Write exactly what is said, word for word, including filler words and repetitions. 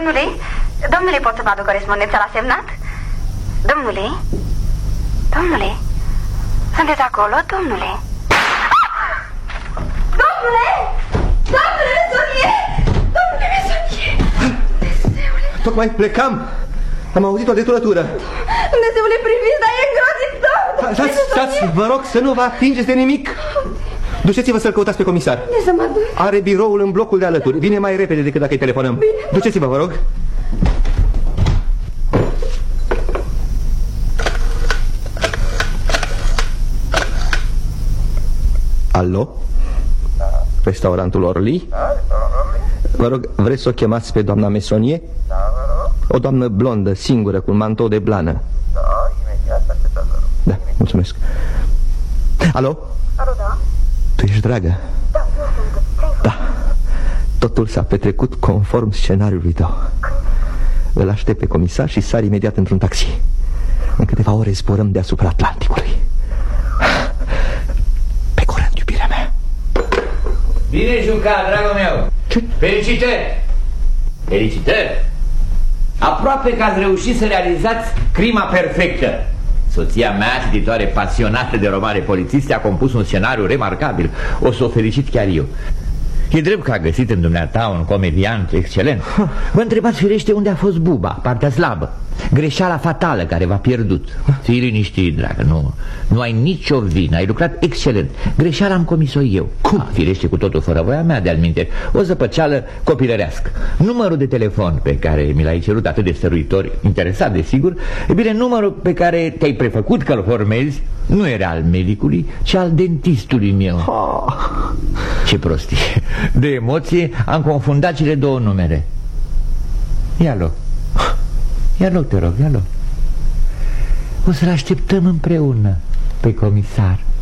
Domnule, domnule, pot să vă aduc corespondența la semnat? Domnule, domnule, sunteți acolo, domnule? Domnule, domnule, Mesonie, domnule Mesonie. Dumnezeule. Tocmai plecam. Am auzit o deturătură. Dumnezeule, priviți, dar e îngrozitor. Stați, stați, vă rog să nu vă atingeți de nimic. Duceți-vă să-l căutați pe comisar. Unde să mă duc? Are biroul în blocul de alături. Vine mai repede decât dacă îi telefonăm. Bine. Duceți-vă, vă rog. Alo? Restaurantul Orly? Vă rog, vreți să o chemați pe doamna Mesonie? O doamnă blondă, singură, cu un mantou de blană. Da, mulțumesc. Alo? Alo, da? Tu ești dragă? Da, eu sunt. Da. Totul s-a petrecut conform scenariului tău. Îl aștept pe comisar și sar imediat într-un taxi. În câteva ore zburăm deasupra Atlanticului. Pe curând, iubirea mea. Bine jucat, dragul meu. Ce? Felicitări. Felicitări. Aproape că ați reușit să realizați crima perfectă. Soția mea, cititoare pasionată de romane polițiste, a compus un scenariu remarcabil. O să o felicit chiar eu. E drept că a găsit în dumneata un comediant excelent. Vă întrebați firește unde a fost buba, partea slabă, greșeala fatală care v-a pierdut. Fii liniștit, dragă, nu, nu ai nicio vină, ai lucrat excelent. Greșeala am comis-o eu. Cum? A, firește cu totul fără voia mea, de-al minte. O zăpăceală copilărească. Numărul de telefon pe care mi l-ai cerut atât de stăruitor, interesat desigur, e bine, numărul pe care te-ai prefăcut că-l formezi nu era al medicului, ci al dentistului meu. Oh. Ce prostie. De emoție am confundat cele două numere. Ia-l-o. Ia-l-o, te rog, ia-l-o. O să-l așteptăm împreună pe comisar.